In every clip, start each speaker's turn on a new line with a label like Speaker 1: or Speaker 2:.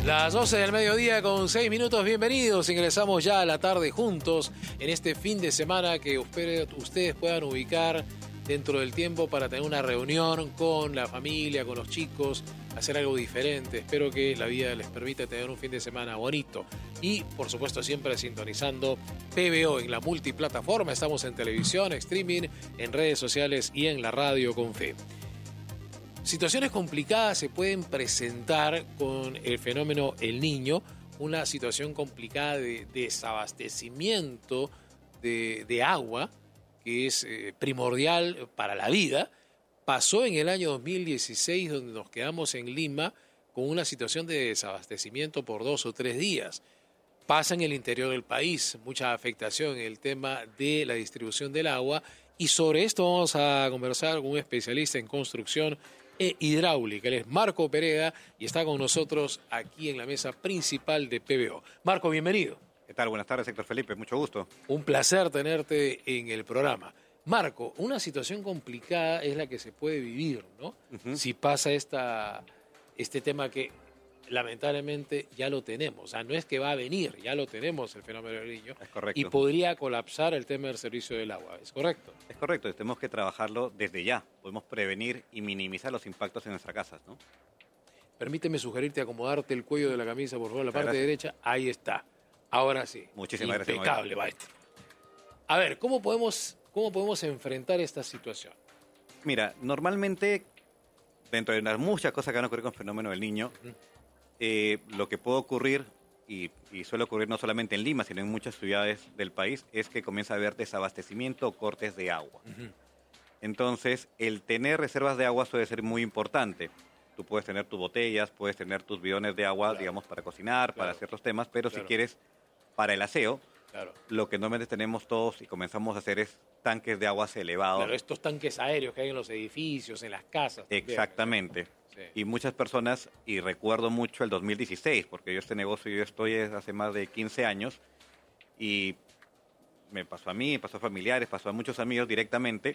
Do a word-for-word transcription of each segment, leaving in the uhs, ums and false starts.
Speaker 1: Las doce del mediodía con seis minutos, bienvenidos. Ingresamos ya a la tarde juntos en este fin de semana que ustedes puedan ubicar dentro del tiempo para tener una reunión con la familia, con los chicos, hacer algo diferente. Espero que la vida les permita tener un fin de semana bonito. Y, por supuesto, siempre sintonizando P B O en la multiplataforma. Estamos en televisión, streaming, en redes sociales y en la radio con fe. Situaciones complicadas se pueden presentar con el fenómeno El Niño, una situación complicada de desabastecimiento de, de agua, que es eh, primordial para la vida. Pasó en el año dos mil dieciséis, donde nos quedamos en Lima con una situación de desabastecimiento por dos o tres días. Pasa en el interior del país, mucha afectación en el tema de la distribución del agua, y sobre esto vamos a conversar con un especialista en construcción e hidráulica. Él es Marco Pereda y está con nosotros aquí en la mesa principal de P B O. Marco, bienvenido.
Speaker 2: ¿Qué tal? Buenas tardes, Héctor Felipe. Mucho gusto.
Speaker 1: Un placer tenerte en el programa. Marco, una situación complicada es la que se puede vivir, ¿no? Uh-huh. Si pasa esta, este tema que lamentablemente ya lo tenemos. O sea, no es que va a venir, ya lo tenemos, el fenómeno del Niño.
Speaker 2: Es correcto.
Speaker 1: Y podría colapsar el tema del servicio del agua. ¿Es correcto?
Speaker 2: Es correcto. Tenemos que trabajarlo desde ya. Podemos prevenir y minimizar los impactos en nuestras casas, ¿no?
Speaker 1: Permíteme sugerirte acomodarte el cuello de la camisa, por favor, la parte
Speaker 2: gracias.
Speaker 1: derecha. Ahí está. Ahora sí.
Speaker 2: Muchísimas gracias.
Speaker 1: Impecable, maestro. A ver, ¿cómo podemos, cómo podemos enfrentar esta situación?
Speaker 2: Mira, normalmente, dentro de las muchas cosas que van a ocurrir con el fenómeno del Niño, uh-huh. eh, lo que puede ocurrir, y, y suele ocurrir no solamente en Lima, sino en muchas ciudades del país, es que comienza a haber desabastecimiento o cortes de agua. Uh-huh. Entonces, el tener reservas de agua suele ser muy importante. Tú puedes tener tus botellas, puedes tener tus bidones de agua, claro. digamos, para cocinar, claro. para ciertos temas, pero claro. si quieres, para el aseo, claro. lo que normalmente tenemos todos y comenzamos a hacer es tanques de aguas elevados.
Speaker 1: Claro, estos tanques aéreos que hay en los edificios, en las casas. También.
Speaker 2: Exactamente. Sí. Y muchas personas, y recuerdo mucho el dos mil dieciséis, porque yo este negocio yo estoy hace más de quince años, y me pasó a mí, me pasó a familiares, pasó a muchos amigos directamente,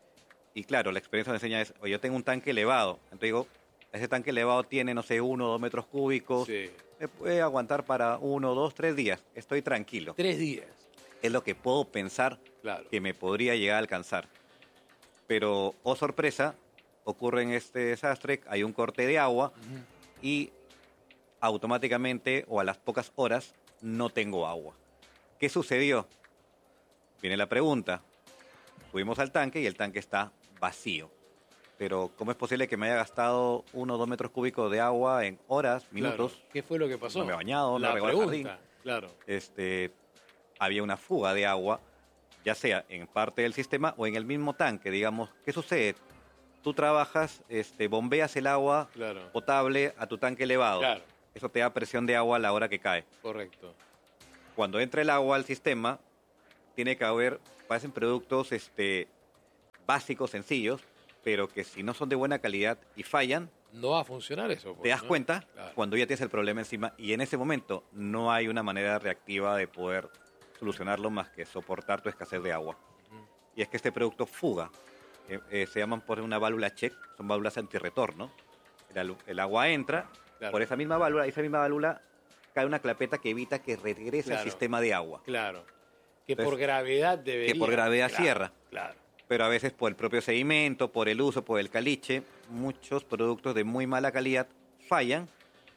Speaker 2: y claro, la experiencia me enseña es, oye, yo tengo un tanque elevado, entonces digo, ese tanque elevado tiene, no sé, uno o dos metros cúbicos, sí. me puede aguantar para uno, dos, tres días, estoy tranquilo.
Speaker 1: Tres días.
Speaker 2: Es lo que puedo pensar claro. que me podría llegar a alcanzar. Pero, oh sorpresa, ocurre en este desastre, hay un corte de agua uh-huh. y automáticamente o a las pocas horas no tengo agua. ¿Qué sucedió? Viene la pregunta. Subimos al tanque y el tanque está vacío. Pero ¿cómo es posible que me haya gastado uno o dos metros cúbicos de agua en horas, minutos?
Speaker 1: Claro. ¿Qué fue lo que pasó?
Speaker 2: No me he bañado,
Speaker 1: la
Speaker 2: no he regado el jardín.
Speaker 1: Claro.
Speaker 2: Este, había una fuga de agua, ya sea en parte del sistema o en el mismo tanque, digamos. ¿Qué sucede? Tú trabajas, este, bombeas el agua claro. potable a tu tanque elevado.
Speaker 1: Claro.
Speaker 2: Eso te da presión de agua a la hora que cae.
Speaker 1: Correcto.
Speaker 2: Cuando entra el agua al sistema, tiene que haber, parecen productos este, básicos, sencillos, pero que si no son de buena calidad y fallan,
Speaker 1: no va a funcionar eso. Pues,
Speaker 2: te das
Speaker 1: ¿no?
Speaker 2: cuenta
Speaker 1: claro.
Speaker 2: cuando ya tienes el problema encima y en ese momento no hay una manera reactiva de poder solucionarlo más que soportar tu escasez de agua. Uh-huh. Y es que este producto fuga. Eh, eh, se llaman por una válvula check, son válvulas antirretorno. El, el agua entra, claro. por esa misma válvula, esa misma válvula cae una clapeta que evita que regrese
Speaker 1: claro.
Speaker 2: al sistema de agua.
Speaker 1: Claro. Que
Speaker 2: Entonces,
Speaker 1: por gravedad debería.
Speaker 2: Que por gravedad
Speaker 1: claro,
Speaker 2: cierra.
Speaker 1: Claro.
Speaker 2: Pero a veces por el propio sedimento, por el uso, por el caliche, muchos productos de muy mala calidad fallan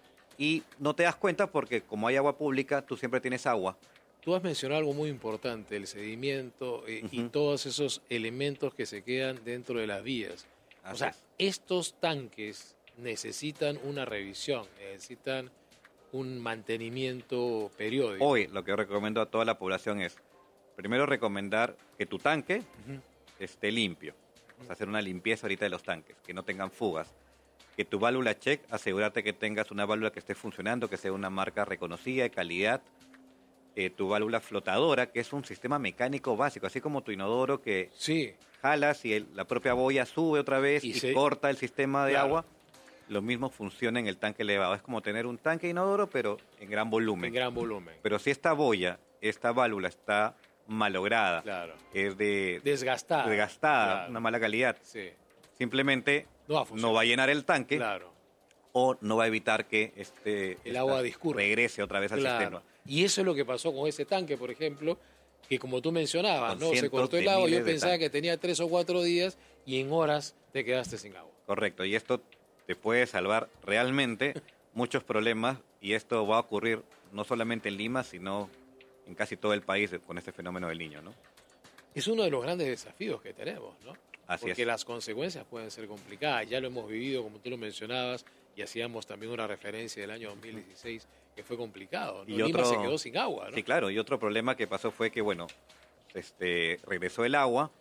Speaker 2: y no te das cuenta porque como hay agua pública, tú siempre tienes agua.
Speaker 1: Tú has mencionado algo muy importante, el sedimento eh, uh-huh. y todos esos elementos que se quedan dentro de las vías. Así o sea, es. Estos tanques necesitan una revisión, necesitan un mantenimiento periódico.
Speaker 2: Hoy lo que yo recomiendo a toda la población es, primero recomendar que tu tanque uh-huh. esté limpio. O sea, hacer una limpieza ahorita de los tanques, que no tengan fugas. Que tu válvula check, asegúrate que tengas una válvula que esté funcionando, que sea una marca reconocida de calidad. Eh, tu válvula flotadora, que es un sistema mecánico básico, así como tu inodoro que
Speaker 1: sí.
Speaker 2: jalas y el, la propia boya sube otra vez y, y se... corta el sistema de claro. agua. Lo mismo funciona en el tanque elevado. Es como tener un tanque inodoro, pero en gran volumen.
Speaker 1: En gran volumen.
Speaker 2: Pero si esta boya, esta válvula está malograda,
Speaker 1: claro.
Speaker 2: es de
Speaker 1: desgastada,
Speaker 2: desgastada
Speaker 1: claro.
Speaker 2: una mala calidad,
Speaker 1: sí.
Speaker 2: simplemente
Speaker 1: no va,
Speaker 2: no va a llenar el tanque
Speaker 1: claro.
Speaker 2: o no va a evitar que este
Speaker 1: el agua discurra,
Speaker 2: regrese otra vez al
Speaker 1: claro.
Speaker 2: sistema.
Speaker 1: Y eso es lo que pasó con ese tanque, por ejemplo, que como tú mencionabas,
Speaker 2: Con
Speaker 1: ¿no? Se cortó el
Speaker 2: cientos de
Speaker 1: agua, yo
Speaker 2: miles de
Speaker 1: pensaba
Speaker 2: tanques.
Speaker 1: que tenía tres o cuatro días y en horas te quedaste sin agua.
Speaker 2: Correcto, y esto te puede salvar realmente muchos problemas, y esto va a ocurrir no solamente en Lima, sino en casi todo el país con este fenómeno del Niño, ¿no?
Speaker 1: Es uno de los grandes desafíos que tenemos, ¿no?
Speaker 2: Así
Speaker 1: Porque
Speaker 2: es.
Speaker 1: las consecuencias pueden ser complicadas. Ya lo hemos vivido, como tú lo mencionabas, y hacíamos también una referencia del año dos mil dieciséis, que fue complicado, ¿no?
Speaker 2: Y
Speaker 1: Lima
Speaker 2: otro-
Speaker 1: se quedó sin agua, ¿no?
Speaker 2: Sí, claro, y otro problema que pasó fue que, bueno, este, regresó el agua,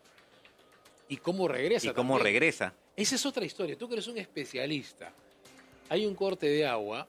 Speaker 1: ¿Y cómo regresa
Speaker 2: y cómo
Speaker 1: también?
Speaker 2: regresa.
Speaker 1: Esa es otra historia. Tú que eres un especialista. Hay un corte de agua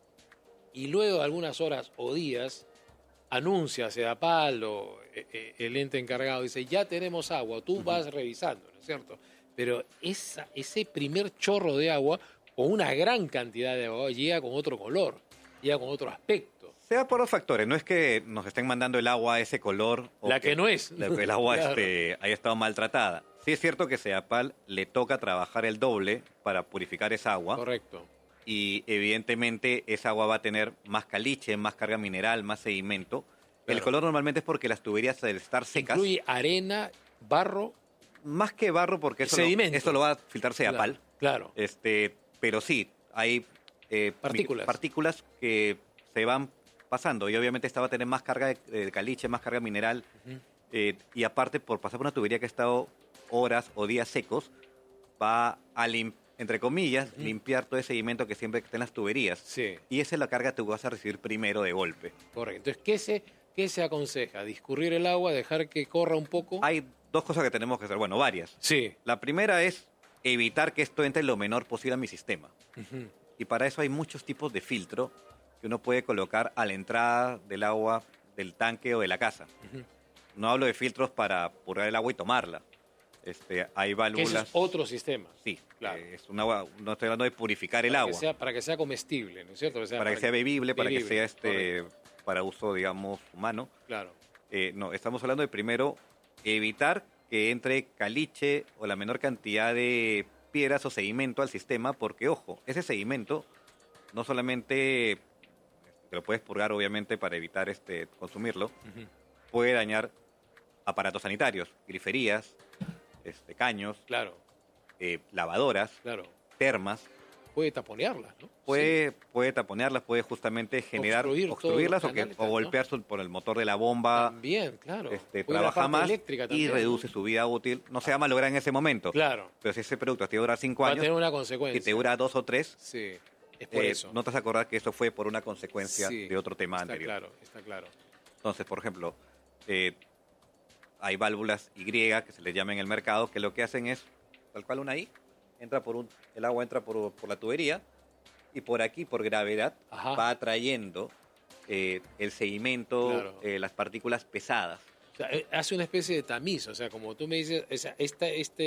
Speaker 1: y luego de algunas horas o días anuncia Sedapal o eh, eh, el ente encargado, dice, ya tenemos agua, tú vas revisando, ¿no es cierto? Pero esa, ese primer chorro de agua, con una gran cantidad de agua, llega con otro color, llega con otro aspecto.
Speaker 2: Se da por dos factores, no es que nos estén mandando el agua a ese color, o
Speaker 1: La que no es.
Speaker 2: la- el agua
Speaker 1: Claro.
Speaker 2: este, haya estado maltratada. Sí es cierto que Sedapal le toca trabajar el doble para purificar esa agua,
Speaker 1: Correcto.
Speaker 2: y evidentemente esa agua va a tener más caliche, más carga mineral, más sedimento. El
Speaker 1: Claro.
Speaker 2: color normalmente es porque las tuberías, al estar secas,
Speaker 1: Incluye arena, barro,
Speaker 2: más que barro, porque eso, lo,
Speaker 1: sedimento.
Speaker 2: esto lo va a filtrar Sedapal.
Speaker 1: Claro.
Speaker 2: Este, pero sí, hay eh,
Speaker 1: Partículas.
Speaker 2: mi- partículas que se van pasando, y obviamente esta va a tener más carga de, de caliche, más carga mineral,
Speaker 1: Ujú.
Speaker 2: eh, y aparte por pasar por una tubería que ha estado horas o días secos, va a, lim- entre comillas,
Speaker 1: Ujú.
Speaker 2: limpiar todo ese sedimento que siempre está en las tuberías.
Speaker 1: Sí,
Speaker 2: Y esa es la carga que tú vas a recibir primero de golpe.
Speaker 1: correcto. Entonces, ¿qué se, qué se aconseja? ¿Discurrir el agua, dejar que corra un poco?
Speaker 2: Hay dos cosas que tenemos que hacer, bueno, varias.
Speaker 1: Sí.
Speaker 2: La primera es evitar que esto entre lo menor posible a mi sistema.
Speaker 1: Ujú.
Speaker 2: Y para eso hay muchos tipos de filtro que uno puede colocar a la entrada del agua del tanque o de la casa.
Speaker 1: Ujú.
Speaker 2: No hablo de filtros para purgar el agua y tomarla. Este, hay
Speaker 1: Que
Speaker 2: válvulas.
Speaker 1: ese es otro sistema.
Speaker 2: Sí,
Speaker 1: Claro.
Speaker 2: eh, es un agua, no estoy hablando de purificar el
Speaker 1: Para
Speaker 2: agua,
Speaker 1: que sea, para que sea comestible, ¿no es cierto? Que sea-
Speaker 2: para que sea bebible, para que
Speaker 1: bebible,
Speaker 2: sea este
Speaker 1: correcto,
Speaker 2: para uso, digamos, humano.
Speaker 1: Claro.
Speaker 2: Eh, no, estamos hablando de primero evitar que entre caliche o la menor cantidad de piedras o sedimento al sistema, porque, ojo, ese sedimento no solamente te lo puedes purgar, obviamente, para evitar este consumirlo,
Speaker 1: Ujú.
Speaker 2: puede dañar aparatos sanitarios, griferías, este, caños,
Speaker 1: Claro,
Speaker 2: eh, lavadoras,
Speaker 1: claro.
Speaker 2: termas.
Speaker 1: Puede taponearlas, ¿no?
Speaker 2: Puede, puede taponearlas, puede justamente generar,
Speaker 1: Obstruir todos
Speaker 2: obstruirlas
Speaker 1: los
Speaker 2: o, que,
Speaker 1: canales,
Speaker 2: o
Speaker 1: ¿no?
Speaker 2: golpear su- por el motor de la
Speaker 1: Sí.
Speaker 2: bomba,
Speaker 1: También, claro.
Speaker 2: este,
Speaker 1: Puede la
Speaker 2: trabaja
Speaker 1: parte
Speaker 2: más
Speaker 1: eléctrica
Speaker 2: y
Speaker 1: también, ¿no?
Speaker 2: reduce su vida útil. No se va a malograr en ese momento,
Speaker 1: Claro.
Speaker 2: pero si ese producto te dura cinco
Speaker 1: Va a
Speaker 2: años,
Speaker 1: tener una
Speaker 2: si
Speaker 1: consecuencia.
Speaker 2: te dura dos o tres,
Speaker 1: Sí, es por
Speaker 2: eh,
Speaker 1: eso.
Speaker 2: no te vas a acordar que eso fue por una consecuencia
Speaker 1: Sí,
Speaker 2: de otro tema
Speaker 1: está
Speaker 2: anterior.
Speaker 1: claro, está claro.
Speaker 2: Entonces, por ejemplo, eh, hay válvulas Y que se les llama en el mercado, que lo que hacen es, tal cual una I, entra por un, el agua entra por, por la tubería, y por aquí, por gravedad,
Speaker 1: Ajá.
Speaker 2: va atrayendo eh, el sedimento,
Speaker 1: Claro.
Speaker 2: eh, las partículas pesadas.
Speaker 1: O sea, eh, hace una especie de tamiz, o sea, como tú me dices, esa, esta, este